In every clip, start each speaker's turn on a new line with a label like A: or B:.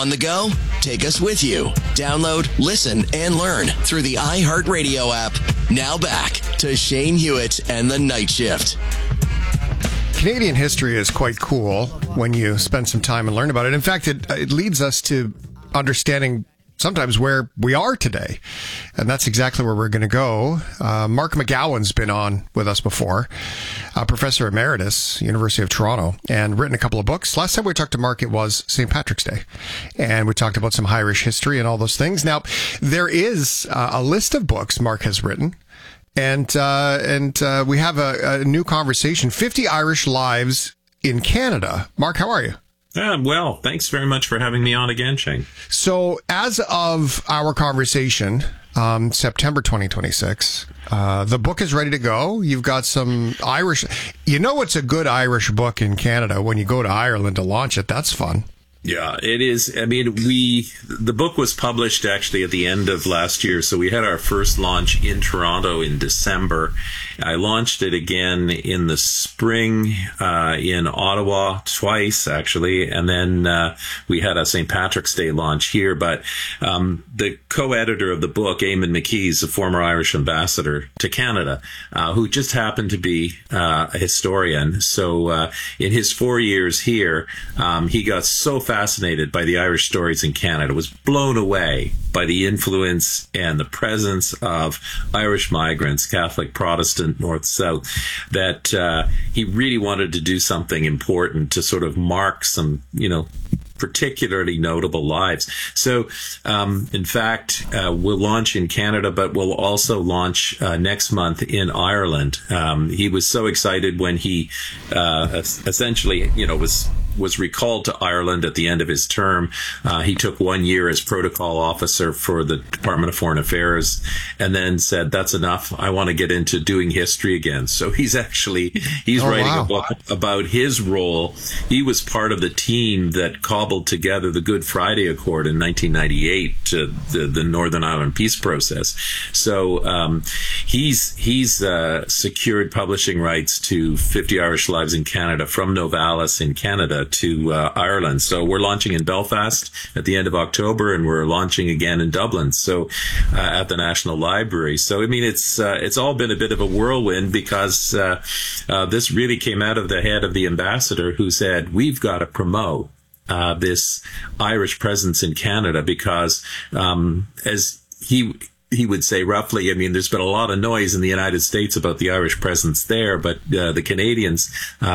A: On the go? Take us with you. Download, listen, and learn through the iHeartRadio app. Now back to Shane Hewitt and the Night Shift.
B: Canadian history is quite cool when you spend some time and learn about it. In fact, it leads us to understanding sometimes where we are today. And that's exactly where we're going to go. Mark McGowan's been on with us before, Professor Emeritus, University of Toronto, and written a couple of books. Last time we talked to Mark, it was St. Patrick's Day. And we talked about some Irish history and all those things. Now, there is a list of books Mark has written. And we have a new conversation, 50 Irish Lives in Canada. Mark, how are you?
C: Well, thanks very much for having me on again, Shane.
B: So as of our conversation, September 2026, the book is ready to go. You've got some Irish. You know, it's a good Irish book in Canada when you go to Ireland to launch it. That's fun.
C: Yeah, it is. I mean, the book was published actually at the end of last year. So we had our first launch in Toronto in December. I launched it again in the spring, in Ottawa twice, actually. And then, we had a St. Patrick's Day launch here. But, the co-editor of the book, Eamon McKee, is a former Irish ambassador to Canada, who just happened to be, a historian. So, in his 4 years here, he got so fascinated by the Irish stories in Canada, was blown away by the influence and the presence of Irish migrants, Catholic, Protestant, North, South, that he really wanted to do something important to sort of mark some, particularly notable lives. So, in fact, we'll launch in Canada, but we'll also launch next month in Ireland. He was so excited when he essentially, was recalled to Ireland at the end of his term. He took 1 year as protocol officer for the Department of Foreign Affairs and then said, that's enough. I want to get into doing history again. So he's writing a book about his role. He was part of the team that cobbled together the Good Friday Accord in 1998, the Northern Ireland peace process. So, he's secured publishing rights to 50 Irish Lives in Canada from Novalis in Canada to Ireland. So we're launching in Belfast at the end of October, and we're launching again in Dublin, so at the National Library. So I mean, it's all been a bit of a whirlwind because this really came out of the head of the ambassador, who said, we've got to promote this Irish presence in Canada because as he would say roughly, I mean, there's been a lot of noise in the United States about the Irish presence there, but the Canadians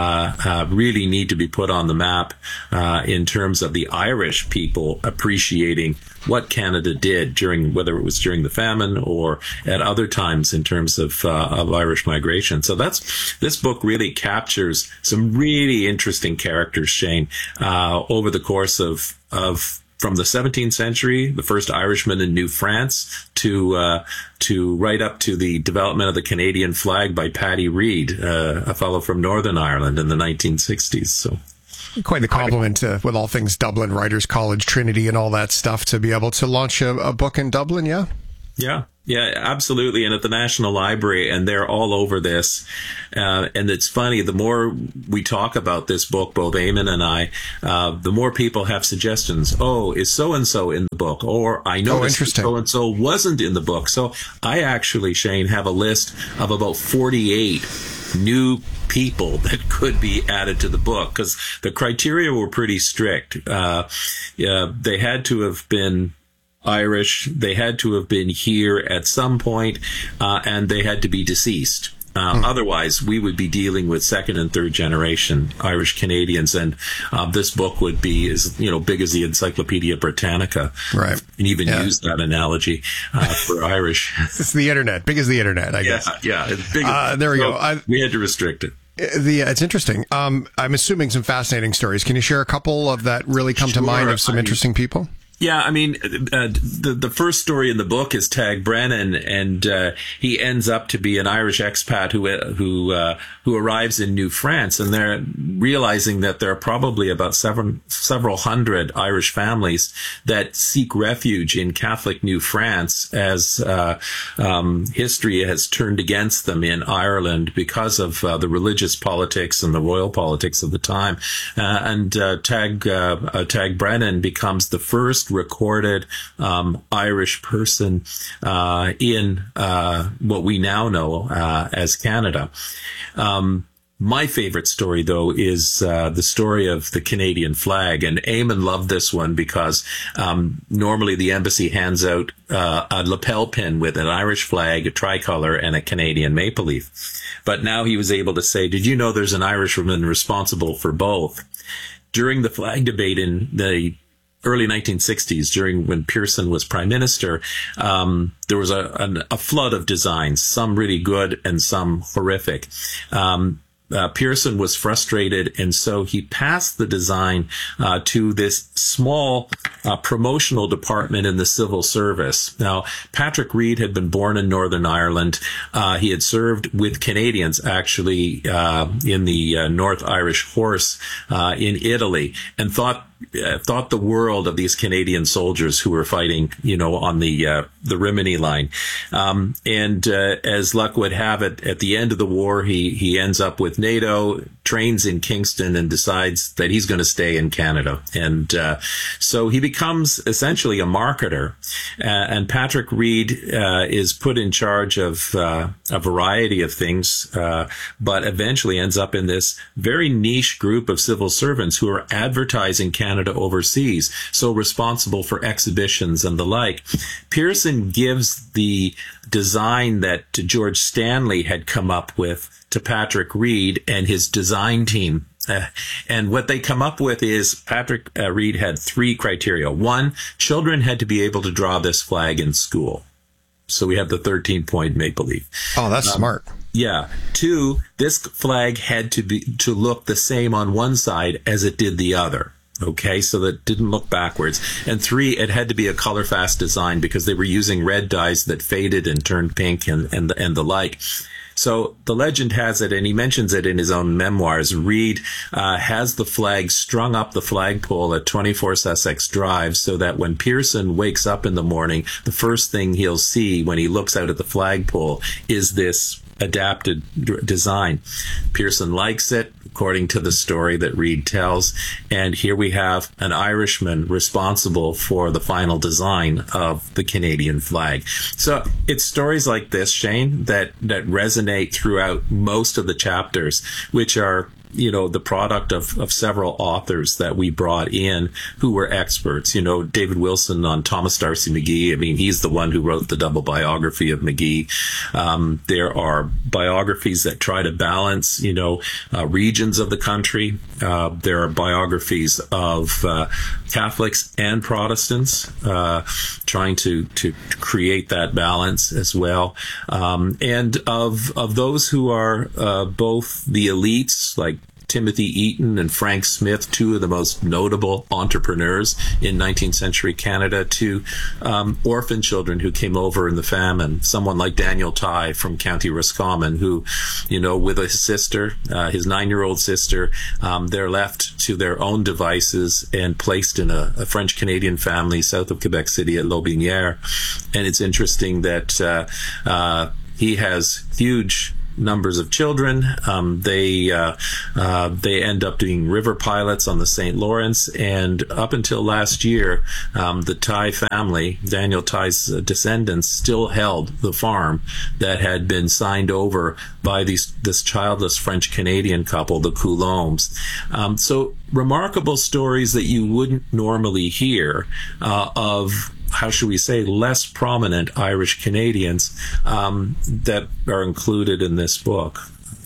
C: really need to be put on the map in terms of the Irish people appreciating what Canada did during, whether it was during the famine or at other times in terms of Irish migration. So this book really captures some really interesting characters, Shane, over the course of from the 17th century, the first Irishman in New France, to right up to the development of the Canadian flag by Paddy Reed, a fellow from Northern Ireland in the 1960s. So
B: quite the compliment with all things Dublin, Writers College, Trinity, and all that stuff to be able to launch a book in Dublin. Yeah.
C: Yeah, absolutely. And at the National Library, and they're all over this. And it's funny, the more we talk about this book, both Eamon and I, the more people have suggestions. Oh, is so-and-so in the book? Or I noticed so-and-so wasn't in the book. So I actually, Shane, have a list of about 48 new people that could be added to the book, because the criteria were pretty strict. They had to have been Irish, they had to have been here at some point, and they had to be deceased. Otherwise, we would be dealing with second and third generation Irish Canadians, and this book would be as big as the Encyclopedia Britannica.
B: Right,
C: and even use that analogy for Irish.
B: It's the internet, big as the internet, I guess.
C: Yeah, it's big.
B: There we go.
C: We had to restrict it.
B: It's interesting. I'm assuming some fascinating stories. Can you share a couple of that really come to mind of some interesting people?
C: Yeah, I mean, the first story in the book is Tag Brennan, and he ends up to be an Irish expat who arrives in New France, and they're realizing that there are probably about several hundred Irish families that seek refuge in Catholic New France as history has turned against them in Ireland because of the religious politics and the royal politics of the time, and Tag Brennan becomes the first recorded Irish person in what we now know as Canada. My favorite story, though, is the story of the Canadian flag. And Eamon loved this one because normally the embassy hands out a lapel pin with an Irish flag, a tricolor, and a Canadian maple leaf. But now he was able to say, did you know there's an Irishman responsible for both? During the flag debate in the early 1960s, during when Pearson was prime minister, there was a flood of designs, some really good and some horrific. Pearson was frustrated, and so he passed the design to this small promotional department in the civil service. Now, Patrick Reed had been born in Northern Ireland. He had served with Canadians, actually, in the North Irish Horse in Italy, and thought the world of these Canadian soldiers who were fighting, on the Rimini line. And as luck would have it, at the end of the war, he ends up with NATO, trains in Kingston, and decides that he's going to stay in Canada. And so he becomes essentially a marketer. And Patrick Reed is put in charge of a variety of things, but eventually ends up in this very niche group of civil servants who are advertising Canada overseas, so responsible for exhibitions and the like. Pearson gives the design that George Stanley had come up with to Patrick Reed and his design team. And what they come up with is Patrick Reed had 3 criteria. 1, children had to be able to draw this flag in school. So we have the 13-point maple leaf.
B: Oh, that's smart.
C: Yeah. 2, this flag had to look the same on one side as it did the other. Okay, so that it didn't look backwards. And 3, it had to be a color fast design because they were using red dyes that faded and turned pink and the like. So the legend has it, and he mentions it in his own memoirs, Reed has the flag strung up the flagpole at 24 Sussex Drive so that when Pearson wakes up in the morning, the first thing he'll see when he looks out at the flagpole is this adapted design. Pearson likes it, according to the story that Reed tells, and here we have an Irishman responsible for the final design of the Canadian flag. So it's stories like this, Shane, that resonate throughout most of the chapters, which are the product of several authors that we brought in who were experts. David Wilson on Thomas D'Arcy McGee. I mean, he's the one who wrote the double biography of McGee. There are biographies that try to balance, regions of the country. There are biographies of Catholics and Protestants, trying to create that balance as well. And of those who are both the elites, like Timothy Eaton and Frank Smith, 2 of the most notable entrepreneurs in 19th century Canada, to orphan children who came over in the famine. Someone like Daniel Tighe from County Roscommon, who, with his sister, his 9-year-old sister, they're left to their own devices and placed in a French-Canadian family south of Quebec City at Lotbinière. And it's interesting that he has huge numbers of children. They end up being river pilots on the St. Lawrence, and up until last year, the Tighe family, Daniel Tighe's descendants, still held the farm that had been signed over by this childless French-Canadian couple, the Coulombs. So remarkable stories that you wouldn't normally hear of, how should we say, less prominent Irish Canadians that are included in this book.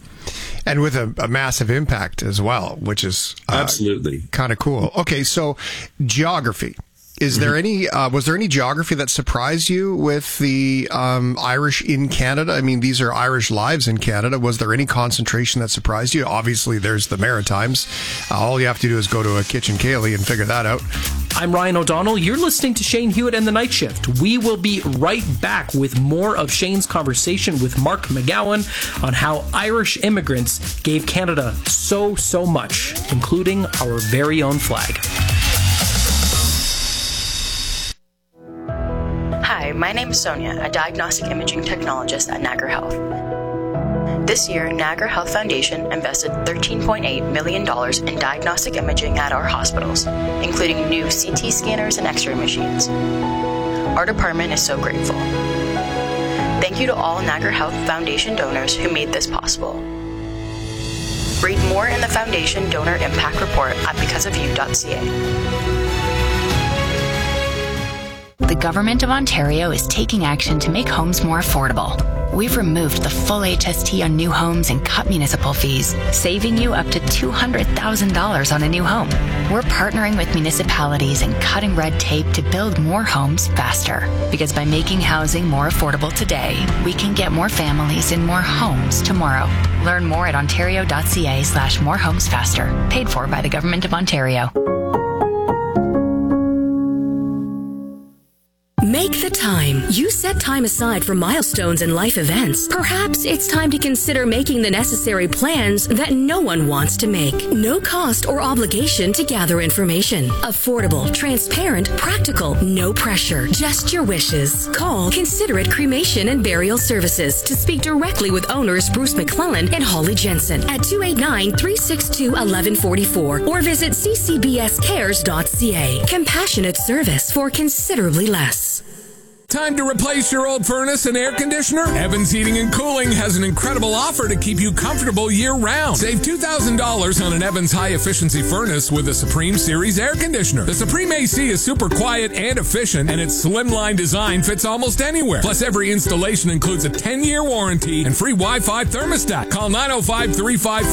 B: And with a massive impact as well, which is
C: absolutely
B: kind of cool. Okay, so geography. Is there any, was there any geography that surprised you with the Irish in Canada? I mean, these are Irish lives in Canada. Was there any concentration that surprised you? Obviously, there's the Maritimes. All you have to do is go to a Kitchen Cayley and figure that out.
D: I'm Ryan O'Donnell. You're listening to Shane Hewitt and the Night Shift. We will be right back with more of Shane's conversation with Mark McGowan on how Irish immigrants gave Canada so much, including our very own flag.
E: Hi, my name is Sonia, a diagnostic imaging technologist at Niagara Health. This year, Niagara Health Foundation invested $13.8 million in diagnostic imaging at our hospitals, including new CT scanners and X-ray machines. Our department is so grateful. Thank you to all Niagara Health Foundation donors who made this possible. Read more in the Foundation Donor Impact Report at becauseofyou.ca.
F: The Government of Ontario is taking action to make homes more affordable. We've removed the full HST on new homes and cut municipal fees, saving you up to $200,000 on a new home. We're partnering with municipalities and cutting red tape to build more homes faster. Because by making housing more affordable today, we can get more families in more homes tomorrow. Learn more at ontario.ca/morehomesfaster. Paid for by the Government of Ontario.
G: Make the time. You set time aside for milestones and life events. Perhaps it's time to consider making the necessary plans that no one wants to make. No cost or obligation to gather information. Affordable, transparent, practical, no pressure. Just your wishes. Call Considerate Cremation and Burial Services to speak directly with owners Bruce McClellan and Holly Jensen at 289-362-1144 or visit ccbscares.ca. Compassionate service for considerably less.
H: Time to replace your old furnace and air conditioner? Evans Heating and Cooling has an incredible offer to keep you comfortable year-round. Save $2,000 on an Evans high-efficiency furnace with a Supreme Series air conditioner. The Supreme AC is super quiet and efficient, and its slimline design fits almost anywhere. Plus, every installation includes a 10-year warranty and free Wi-Fi thermostat. Call 905-35